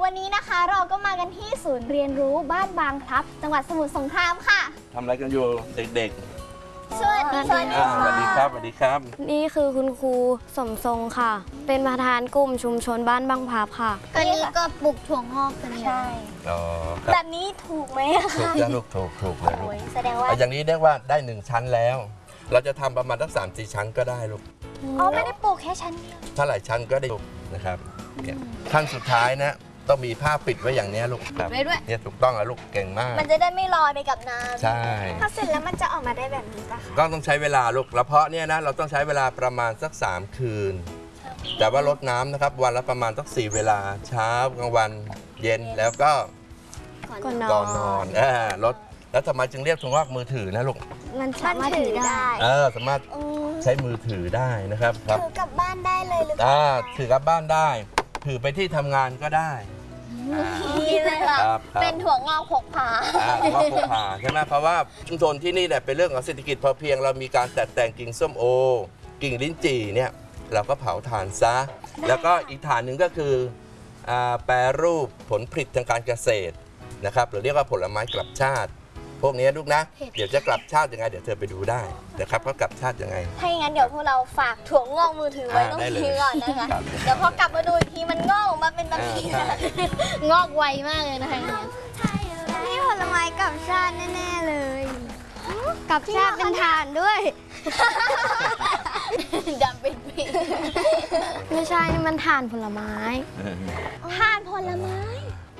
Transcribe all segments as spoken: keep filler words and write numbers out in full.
วันนี้นะคะเราก็มากันที่ศูนย์เรียนรู้บ้านบางพลับจังหวัดสมุทรสงครามค่ะทำอะไรกันอยู่เด็กๆสวัสดีสวัสดีสวัสดีครับสวัสดีครับนี่คือคุณครูสมทรงค่ะเป็นประธานกลุ่มชุมชนบ้านบางพลับค่ะอันนี้ก็ปลูกถั่วงอกกันใช่แบบนี้ถูกไหมถูกแล้วลูกถูกถูกเลยลูกแสดงว่าอย่างนี้เรียกว่าได้หนึ่งชั้นแล้ว เราจะทำประมาณสักสามสี่ชั้นก็ได้ลูกอ๋อไม่ได้ปลูกแค่ชั้นเดียวถ้าหลายชั้นก็ได้ลูกนะครับขั้นสุดท้ายนะต้องมีผ้าปิดไว้อย่างนี้ลูกครับเนี่ยถูกต้องแล้วลูกเก่งมากมันจะได้ไม่ลอยไปกับน้ำใช่พอเสร็จแล้วมันจะออกมาได้แบบนี้ปะคะก็ต้องใช้เวลาลูกแล้วเพาะเนี่ยนะเราต้องใช้เวลาประมาณสักสามคืนแต่ว่าลดน้ำนะครับวันละประมาณสักสี่เวลาเช้ากลางวันเย็นแล้วก็ก่อนนอนก่อนนอนอ่าลดแล้วทำไมจึงเรียกถุงงอกมือถือนะลูกมันสามารถถือได้เออสามารถใช้มือถือได้นะครับถือกลับบ้านได้เลยหรือเปล่าอ่าถือกลับบ้านได้ถือไปที่ทำงานก็ได้นี่เลยค่ะเป็นถั่วงอกพกพาถั่วงอกพกพาใช่ไหมเพราะว่าชุมชนที่นี่เนี่ยเป็นเรื่องของเศรษฐกิจพอเพียงเรามีการแต่แต่งกิ่งส้มโอกิ่งลิ้นจี่เนี่ยเราก็เผาถ่านซะแล้วก็อีกฐานหนึ่งก็คือแปรรูปผลผลิตทางการเกษตรนะครับหรือเรียกว่าผลไม้กลับชาติพวกนี้ลูกนะเดี๋ยวจะกลับชาติยังไงเดี๋ยวเธอไปดูได้นะครับเขากลับชาติยังไงถ้าอย่างนั้นเดี๋ยวพวกเราฝากถั่วงอกมือถือไว้ตรงนี้ก่อนนะคะเดี๋ยวพอกลับมาดูอีกทีมันงอกออกมาเป็นแบบนี้งอกไวมากเลยนะคะนี่ผลไม้กลับชาติแน่ๆเลยกลับชาติเป็นถ่านด้วยดำเป็นปีไม่ใช่นี่มันถ่านผลไม้ถ่านผลไม้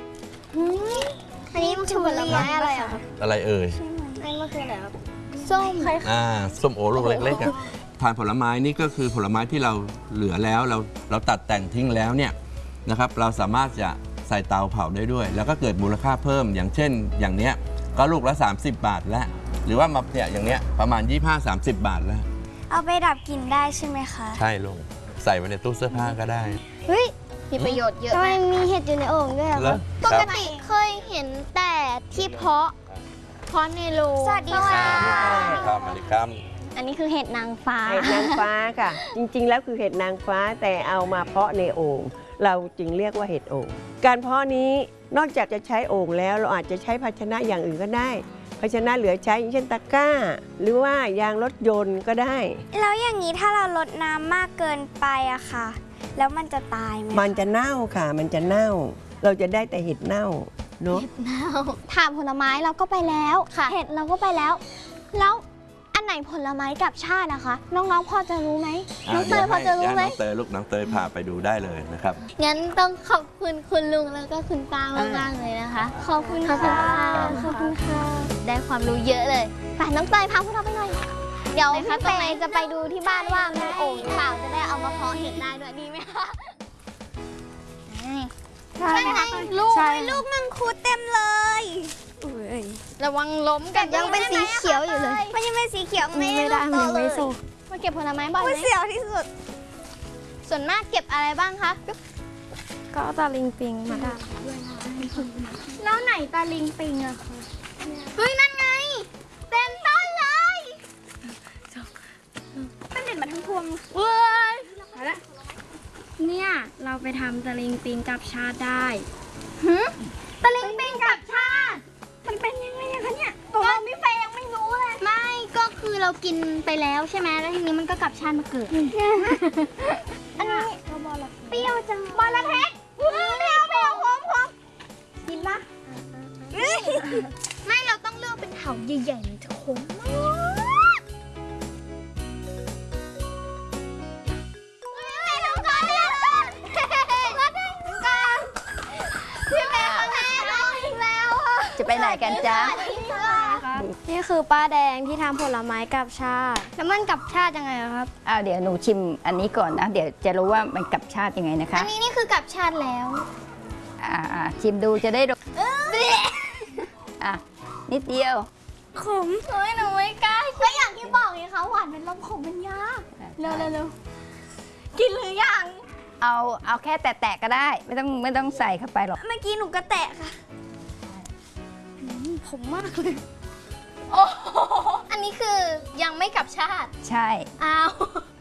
อันนี้มันคือผลไม้อะไรอ่ะอะไรเอ่ยอันนี้มันคืออะไรครับส้มอ่าส้มโอลูกเล็กๆอ่ะทานผลไม้นี่ก็คือผลไม้ที่เราเหลือแล้วเราเราตัดแต่งทิ้งแล้วเนี่ยนะครับเราสามารถจะใส่เตาเผาได้ด้วยแล้วก็เกิดมูลค่าเพิ่มอย่างเช่นอย่างเนี้ยก็ลูกละสามสิบบาทแล้วหรือว่ามาเนี่ยอย่างเนี้ยประมาณยี่สิบห้า สามสิบบาทแล้วเอาไปดับกลิ่นได้ใช่ไหมคะใช่ลูกใส่ไว้ในตู้เสื้อผ้าก็ได้เฮ้ยมีประโยชน์เยอะทำไมมีเห็ดอยู่ในโอ่งด้วยครับปกติเคยเห็นแต่ที่เพาะเพาะในโรงสวัสดีค่ะครับสวัสดีครับอันนี้คือเห็ดนางฟ้าเห็ดนางฟ้าค่ะจริงๆแล้วคือเห็ดนางฟ้าแต่เอามาเพาะในโอ่งเราจึงเรียกว่าเห็ดโอ่งการเพาะนี้นอกจากจะใช้โอ่งแล้วเราอาจจะใช้ภาชนะอย่างอื่นก็ได้ภาชนะเหลือใช้อย่างเช่นตะกร้าหรือว่ายางรถยนต์ก็ได้แล้วอย่างนี้ถ้าเราลดน้ำมากเกินไปอะค่ะแล้วมันจะตายไหมมันจะเน่าค่ะมันจะเน่าเราจะได้แต่เห็ดเน่าเนาะเห็ดเน่าถามผลไม้เราก็ไปแล้วเห็ดเราก็ไปแล้วแล้วอันไหนผลไม้กับชาตินะคะน้องๆพอจะรู้ไหมน้องเตยพอจะรู้ไหมน้องเตยลูกน้องเตยพาไปดูได้เลยนะครับงั้นต้องขอบคุณคุณลุงแล้วก็คุณป้ามากๆเลยนะคะขอบคุณค่ะขอบคุณค่ะได้ความรู้เยอะเลยไปน้องเตยพาพวกเราไปหน่อยเดี๋ยวพี่เฟย์จะไปดูที่บ้านว่ามีโอ่งหรือเปล่าจะได้เอามาเพาะเห็ดได้ด้วยดีไหมคะใช่ไหมลูกลูกมังคุดเต็มเลยระวังล้มกันยังเป็นสีเขียวอยู่เลยมันยังเป็นสีเขียวไม่ได้มันไม่สุกมาเก็บผลไม้บ่อยไหมเสียวที่สุดส่วนมากเก็บอะไรบ้างคะก็ตาลิงปิงมาได้แล้วไหนตาลิงปิงอะคะเฮ้ยนั่นไงเต็มต้นเลยมันเด็ดมาทั้งพวงเว้ยเนี่ยเราไปทำตะลิงปิงกับชาติได้หืมตะลิงปิงกับชาติมันเป็นยังไงคะเนี่ยตัวเราไม่เฟยยังไม่รู้เลยไม่ก็คือเรากินไปแล้วใช่ไหมแล้วทีนี้มันก็กลับชาติมาเกิดอันนี้เปรี้ยวจังบอลเพ็กเปรี้ยวเปรี้ยวหอมหอมกินปะไม่เราต้องเลือกเป็นเถาใหญ่ๆเลยขมมากจะไปไหนกันจ๊ะนี่คือป้าแดงที่ทำผลไม้กับชาติแล้วมันกับชาติยังไงครับอ้าวเดี๋ยวหนูชิมอันนี้ก่อนนะเดี๋ยวจะรู้ว่ามันกับชาติยังไงนะคะอันนี้นี่คือกับชาติแล้วอ่าชิมดูจะได้รู้อ่ะนิดเดียวขมเฮ้ยหนูไม่กล้าก็อย่างที่บอกไงคะหวานเป็นลมขมเป็นยาเร็วเร็วกินหรือยังเอาเอาแค่แตะๆก็ได้ไม่ต้องไม่ต้องใส่เข้าไปหรอกเมื่อกี้หนูก็แตะค่ะผมมากเลยโอ้อันนี้คือยังไม่กลับชาติใช่อ้าว